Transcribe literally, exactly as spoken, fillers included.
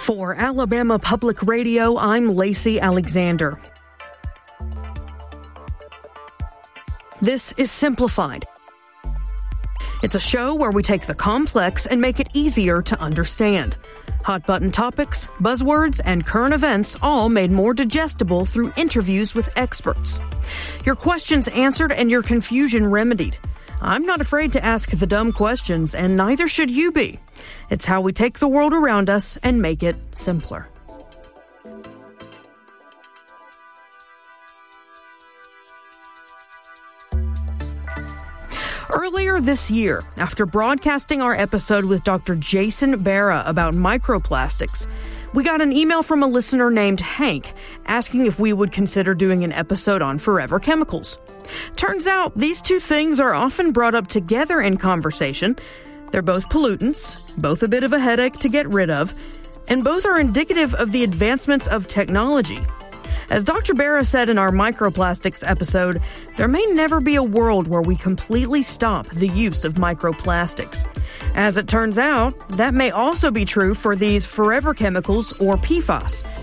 For Alabama Public Radio, I'm Lacey Alexander. This is Simplified. It's a show where we take the complex and make it easier to understand. Hot button topics, buzzwords, and current events all made more digestible through interviews with experts. Your questions answered and your confusion remedied. I'm not afraid to ask the dumb questions, and neither should you be. It's how we take the world around us and make it simpler. Earlier this year, after broadcasting our episode with Doctor Jason Barra about microplastics, we got an email from a listener named Hank asking if we would consider doing an episode on forever chemicals. Turns out these two things are often brought up together in conversation. They're both pollutants, both a bit of a headache to get rid of, and both are indicative of the advancements of technology. As Doctor Barra said in our microplastics episode, there may never be a world where we completely stop the use of microplastics. As it turns out, that may also be true for these forever chemicals, or P FAS,